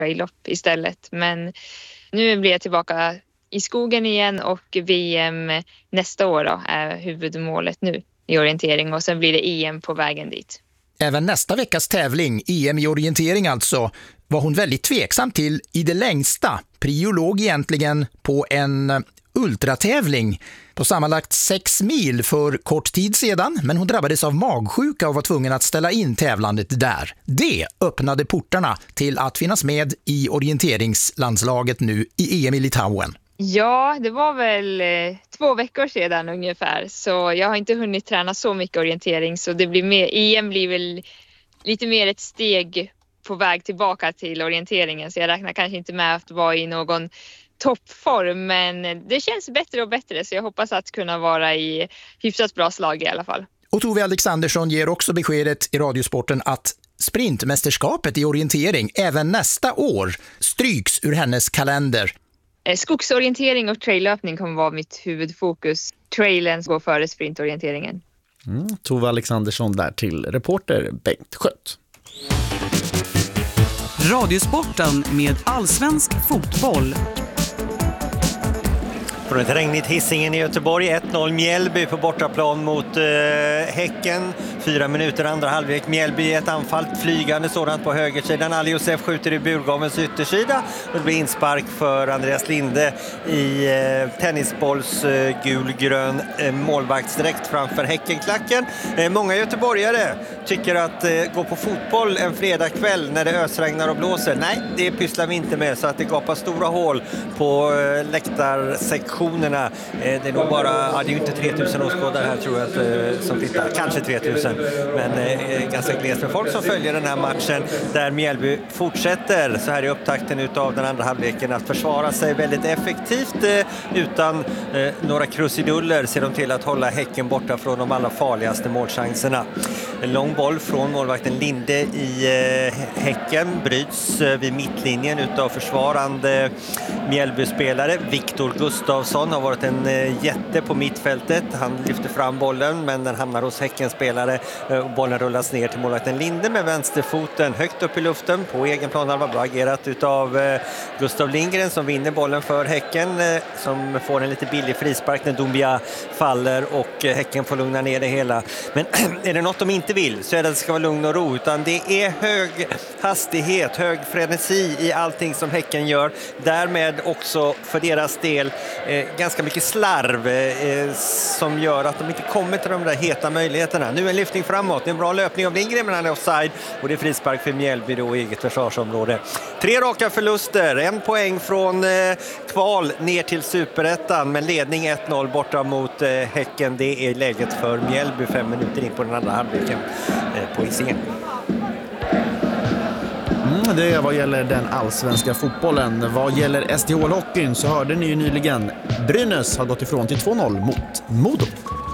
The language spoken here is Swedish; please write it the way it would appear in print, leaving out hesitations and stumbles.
trail-lopp istället. Men nu blir jag tillbaka i skogen igen och VM nästa år då är huvudmålet nu i orientering och sen blir det EM på vägen dit. Även nästa veckas tävling, EM i orientering alltså, var hon väldigt tveksam till i det längsta. Priolog egentligen på en ultratävling på sammanlagt 6 mil för kort tid sedan, men hon drabbades av magsjuka och var tvungen att ställa in tävlandet där. Det öppnade portarna till att finnas med i orienteringslandslaget nu i EM i Litauen. Ja, det var väl 2 veckor sedan ungefär, så jag har inte hunnit träna så mycket orientering, så det blir mer, EM blir väl lite mer ett steg på väg tillbaka till orienteringen, så jag räknar kanske inte med att vara i någon toppform, men det känns bättre och bättre, så jag hoppas att kunna vara i hyfsat bra slag i alla fall. Och Tove Alexandersson ger också beskedet i Radiosporten att sprintmästerskapet i orientering även nästa år stryks ur hennes kalender. Skogsorientering och traillöpning kommer vara mitt huvudfokus. Trailen går före sprintorienteringen. Tove Alexandersson där till reporter Bengt Skött. Radiosporten med allsvensk fotboll. Från ett regnigt Hisingen i Göteborg, 1-0 Mjällby på bortaplan mot Häcken. 4 minuter andra halvlek. Mjällby ett anfall, flygande sådant på högersidan. Ali Josef skjuter i burgavens yttersida. Och det blir inspark för Andreas Linde i tennisbolls gulgrön målvaktsdräkt framför Häckenklacken. Många göteborgare tycker att gå på fotboll en fredagkväll när det ösregnar och blåser. Nej, det pysslar vi inte med, så att det gapar stora hål på läktarsektionerna. Det är nog bara, det är ju inte 3000 åskådare här tror jag som tittar, kanske 3000, men ganska glest med folk som följer den här matchen där Mjällby fortsätter så här i upptakten utav den andra halvleken att försvara sig väldigt effektivt utan några krusiduller ser de till att hålla Häcken borta från de allra farligaste målchanserna. En lång boll från målvakten Linde i Häcken bryts vid mittlinjen utav försvarande Mjällby-spelare. Viktor Gustafsson har varit en jätte på mittfältet. Han lyfter fram bollen men den hamnar hos Häckens spelare och bollen rullas ner till målvakten Linde med vänsterfoten högt upp i luften på egen planhalva. Bra agerat utav Gustav Lindgren som vinner bollen för Häcken som får en lite billig frispark när Doumbia faller och Häcken får lugna ner det hela. Men är det något de inte vill så är det att det ska vara lugn och ro, utan det är hög hastighet, hög frenesi i allting som Häcken gör. Därmed också för deras del ganska mycket slarv som gör att de inte kommer till de där heta möjligheterna. Nu en lyftning framåt, en bra löpning av Lindgren men han är offside och det är frispark för Mjällby då i eget försvarsområde. 3 raka förluster, 1 poäng från kval ner till Superettan men ledning 1-0 borta mot Häcken. Det är läget för Mjällby 5 minuter in på den andra halvleken på Hisingen. Det är vad gäller den allsvenska fotbollen. Vad gäller SDH-hockeyn så hörde ni ju nyligen Brynäs har gått ifrån till 2-0 mot Modo.